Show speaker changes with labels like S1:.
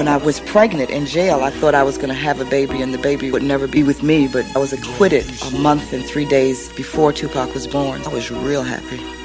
S1: When I was pregnant in jail, I thought I was going to have a baby and the baby would never be with me, but I was acquitted a month and 3 days before Tupac was born. I was real happy.